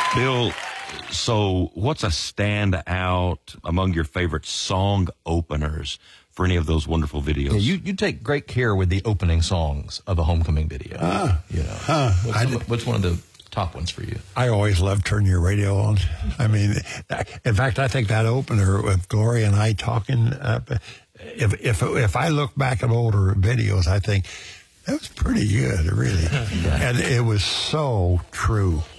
Bill, so what's a standout among your favorite song openers for any of those wonderful videos? Yeah, you take great care with the opening songs of a homecoming video. What's one of the top ones for you? I always love Turn Your Radio On. I mean, in fact, I think that opener with Gloria and I talking, if I look back at older videos, I think that was pretty good, really. And it was so true.